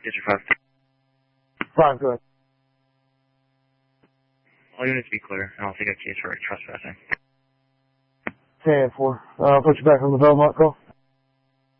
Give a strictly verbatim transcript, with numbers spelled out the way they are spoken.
District five. Five, good. All units be clear. I don't think a case for trespassing. ten four. Uh, I'll put you back on the Belmont call.